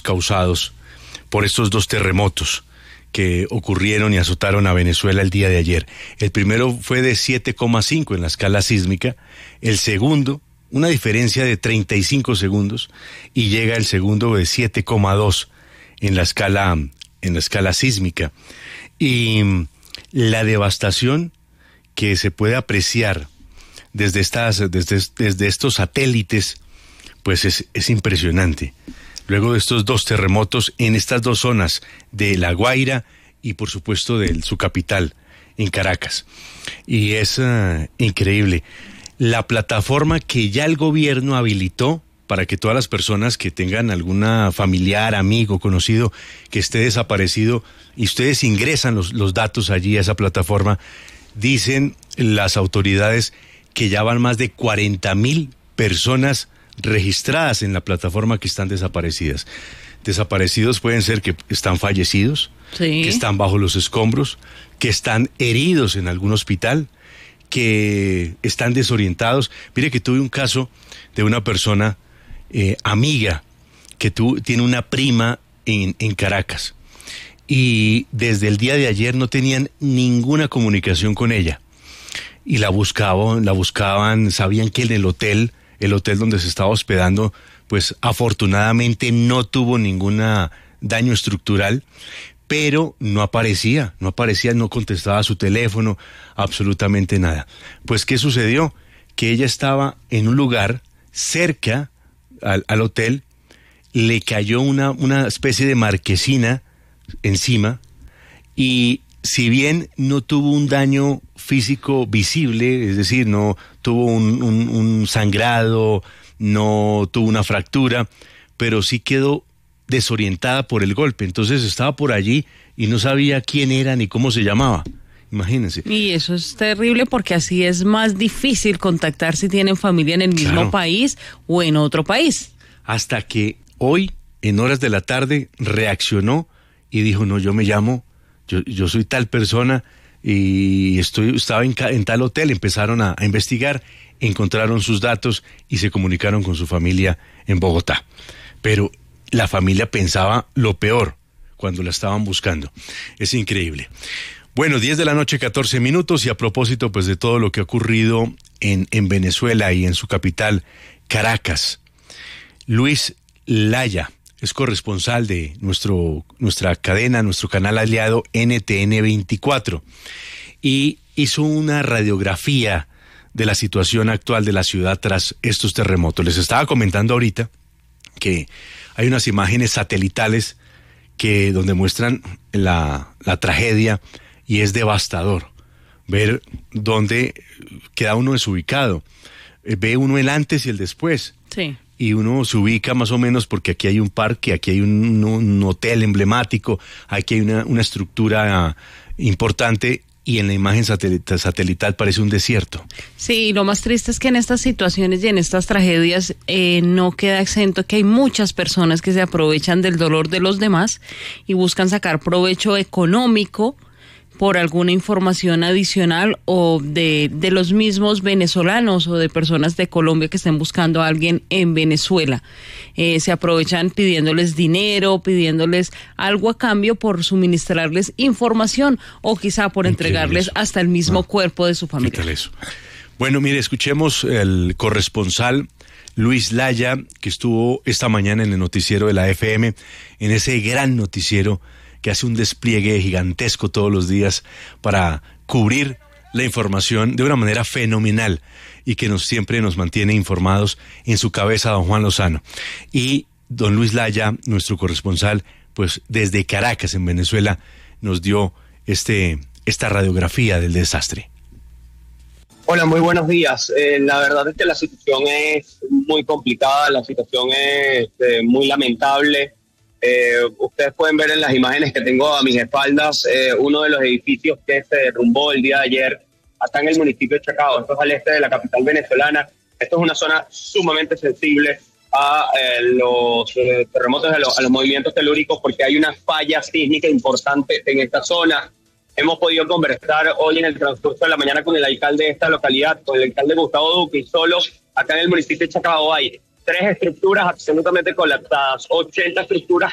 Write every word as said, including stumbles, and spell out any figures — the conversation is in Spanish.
causados por estos dos terremotos que ocurrieron y azotaron a Venezuela el día de ayer. El primero fue de siete coma cinco en la escala sísmica, el segundo, una diferencia de treinta y cinco segundos, y llega el segundo de siete coma dos en la escala, en la escala sísmica. Y la devastación que se puede apreciar desde estas, desde, desde estos satélites, pues es, es impresionante. Luego de estos dos terremotos en estas dos zonas de La Guaira y por supuesto de su capital, en Caracas. Y es uh, increíble. La plataforma que ya el gobierno habilitó para que todas las personas que tengan alguna familiar, amigo, conocido que esté desaparecido y ustedes ingresan los, los datos allí a esa plataforma, dicen las autoridades que ya van más de cuarenta mil personas registradas en la plataforma que están desaparecidas. Desaparecidos pueden ser que están fallecidos, sí, que están bajo los escombros, que están heridos en algún hospital, que están desorientados. Mire que tuve un caso de una persona eh, amiga que tu, tiene una prima en, en Caracas y desde el día de ayer no tenían ninguna comunicación con ella y la buscaban, la buscaban, sabían que en el hotel, el hotel donde se estaba hospedando, pues afortunadamente no tuvo ningún daño estructural, pero no aparecía, no aparecía, no contestaba su teléfono, absolutamente nada. Pues, ¿qué sucedió? Que ella estaba en un lugar cerca al, al hotel, le cayó una, una especie de marquesina encima, y si bien no tuvo un daño físico visible, es decir, no tuvo un, un, un sangrado, no tuvo una fractura, pero sí quedó desorientada por el golpe. Entonces estaba por allí y no sabía quién era ni cómo se llamaba. Imagínense. Y eso es terrible porque así es más difícil contactar si tienen familia en el mismo Claro. país o en otro país. Hasta que hoy, en horas de la tarde, reaccionó y dijo, no, yo me llamo, yo, yo soy tal persona y estoy, estaba en, en tal hotel. Empezaron a, a investigar, encontraron sus datos y se comunicaron con su familia en Bogotá. Pero la familia pensaba lo peor cuando la estaban buscando. Es increíble. Bueno, diez de la noche, catorce minutos, y a propósito pues de todo lo que ha ocurrido en, en Venezuela y en su capital, Caracas. Luis Laya es corresponsal de nuestro, nuestra cadena, nuestro canal aliado N T N veinticuatro, y hizo una radiografía de la situación actual de la ciudad tras estos terremotos. Les estaba comentando ahorita que hay unas imágenes satelitales que donde muestran la, la tragedia, y es devastador ver dónde queda uno desubicado. Ve uno el antes y el después. Sí. Y uno se ubica más o menos porque aquí hay un parque, aquí hay un, un hotel emblemático, aquí hay una, una estructura importante, y en la imagen satelital, satelital parece un desierto. Sí, lo más triste es que en estas situaciones y en estas tragedias eh, no queda exento que hay muchas personas que se aprovechan del dolor de los demás y buscan sacar provecho económico por alguna información adicional, o de, de los mismos venezolanos o de personas de Colombia que estén buscando a alguien en Venezuela. Eh, se aprovechan pidiéndoles dinero, pidiéndoles algo a cambio por suministrarles información o quizá por entregarles hasta el mismo no. cuerpo de su familia. ¿Qué tal eso? Bueno, mire, escuchemos el corresponsal Luis Laya, que estuvo esta mañana en el noticiero de la F M, en ese gran noticiero que hace un despliegue gigantesco todos los días para cubrir la información de una manera fenomenal y que nos siempre nos mantiene informados. En su cabeza, don Juan Lozano. Y don Luis Laya, nuestro corresponsal, pues desde Caracas, en Venezuela, nos dio este esta radiografía del desastre. Hola, muy buenos días. Eh, la verdad es que la situación es muy complicada, la situación es eh, muy lamentable. Eh, ustedes pueden ver en las imágenes que tengo a mis espaldas eh, uno de los edificios que se derrumbó el día de ayer acá en el municipio de Chacao. Esto es al este de la capital venezolana. Esto es una zona sumamente sensible a eh, los eh, terremotos, a, lo, a los movimientos telúricos, porque hay una falla sísmica importante en esta zona. Hemos podido conversar hoy en el transcurso de la mañana con el alcalde de esta localidad, con el alcalde Gustavo Duque, y solo acá en el municipio de Chacao hay tres estructuras absolutamente colapsadas, ochenta estructuras